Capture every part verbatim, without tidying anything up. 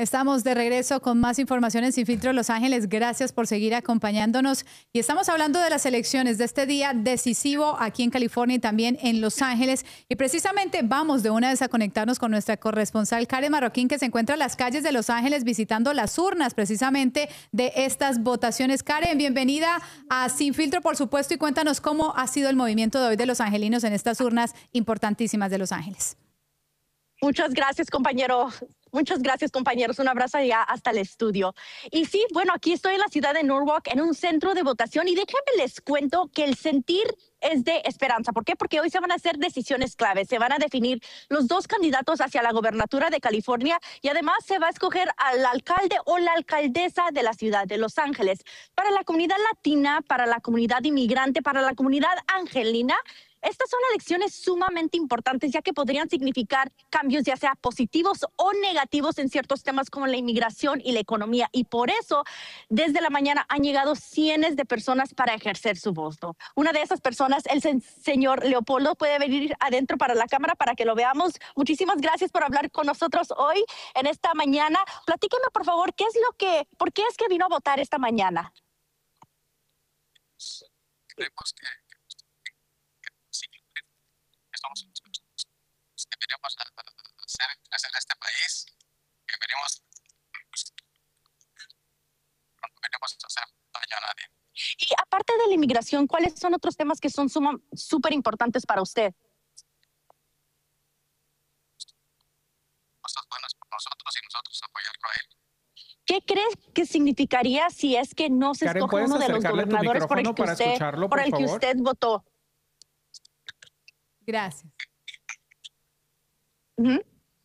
Estamos de regreso con más información en Sin Filtro Los Ángeles. Gracias por seguir acompañándonos. Y estamos hablando de las elecciones de este día decisivo aquí en California y también en Los Ángeles. Y precisamente vamos de una vez a conectarnos con nuestra corresponsal Karen Marroquín, que se encuentra en las calles de Los Ángeles visitando las urnas precisamente de estas votaciones. Karen, bienvenida a Sin Filtro, por supuesto, y cuéntanos cómo ha sido el movimiento de hoy de los angelinos en estas urnas importantísimas de Los Ángeles. Muchas gracias, compañero. Muchas gracias, compañeros. Un abrazo allá hasta el estudio. Y sí, bueno, aquí estoy en la ciudad de Norwalk, en un centro de votación, y déjenme les cuento que el sentir es de esperanza. ¿Por qué? Porque hoy se van a hacer decisiones claves. Se van a definir los dos candidatos hacia la gobernatura de California y además se va a escoger al alcalde o la alcaldesa de la ciudad de Los Ángeles. Para la comunidad latina, para la comunidad inmigrante, para la comunidad angelina, estas son elecciones sumamente importantes, ya que podrían significar cambios ya sea positivos o negativos en ciertos temas como la inmigración y la economía. Y por eso, desde la mañana han llegado cientos de personas para ejercer su voto. Una de esas personas, el se señor Leopoldo, puede venir adentro para la cámara para que lo veamos. Muchísimas gracias por hablar con nosotros hoy, en esta mañana. Platíqueme, por favor, ¿qué es lo que, por qué es que vino a votar esta mañana? Creemos que somos los que venimos a hacer, a hacer este país, que venimos, no venimos a hacer daño a nadie. Y aparte de la inmigración, ¿cuáles son otros temas que son súper importantes para usted? Cosas buenas por nosotros y nosotros apoyarlo a él. ¿Qué crees que significaría si es que no se Karen, escoge uno de los gobernadores por el que usted, por por el que usted votó? Gracias. Uh-huh.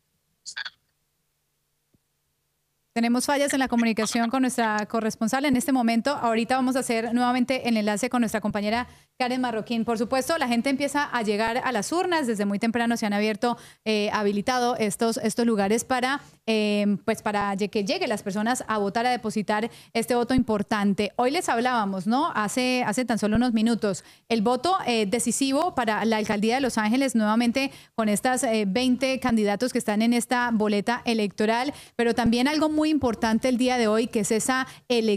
Tenemos fallas en la comunicación con nuestra corresponsal en este momento. Ahorita vamos a hacer nuevamente el enlace con nuestra compañera Karen Marroquín. Por supuesto, la gente empieza a llegar a las urnas. Desde muy temprano se han abierto, eh, habilitado estos, estos lugares para, eh, pues para que lleguen las personas a votar, a depositar este voto importante. Hoy les hablábamos, ¿no? Hace, hace tan solo unos minutos. El voto eh, decisivo para la alcaldía de Los Ángeles, nuevamente con estas eh, veinte candidatos que están en esta boleta electoral, pero también algo muy importante el día de hoy, que es esa elección